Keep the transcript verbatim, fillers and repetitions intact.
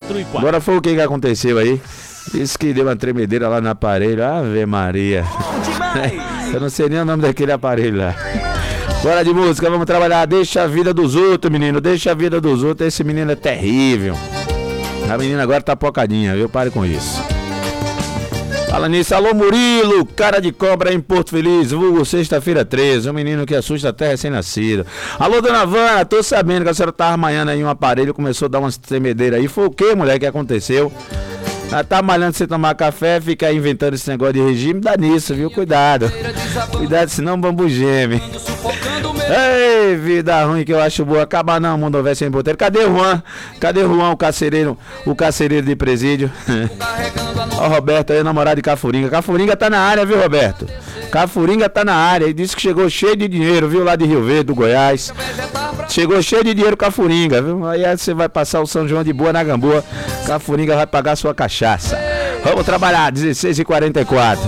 quatro e quatro. Agora foi o que que aconteceu aí? Disse que deu uma tremedeira lá no aparelho. Ave Maria. Eu não sei nem o nome daquele aparelho lá. Bora de música, vamos trabalhar. Deixa a vida dos outros, menino. Deixa a vida dos outros. Esse menino é terrível. A menina agora tá pocadinha, viu? Pare com isso. Fala nisso, alô Murilo, cara de cobra em Porto Feliz, vulgo sexta-feira treze, um menino que assusta até recém-nascido. Alô Dona Vana, tô sabendo que a senhora tava malhando aí um aparelho, começou a dar umas tremedeiras aí. Foi o que, mulher, que aconteceu? Ela tá malhando você tomar café, ficar inventando esse negócio de regime, dá nisso, viu? Cuidado. Cuidado, senão o bambu geme. Ei, vida ruim que eu acho boa. Acabar não, mundo vai sem boteiro. Cadê o Juan? Cadê o Juan, o carcereiro, o carcereiro de presídio? Ó, o Roberto aí, namorado de Cafuringa. Cafuringa tá na área, viu, Roberto? Cafuringa tá na área. Ele disse que chegou cheio de dinheiro, viu, lá de Rio Verde, do Goiás. Chegou cheio de dinheiro Cafuringa, viu? Aí você vai passar o São João de boa na Gamboa. Cafuringa vai pagar sua cachaça. Vamos trabalhar, dezesseis e quarenta e quatro.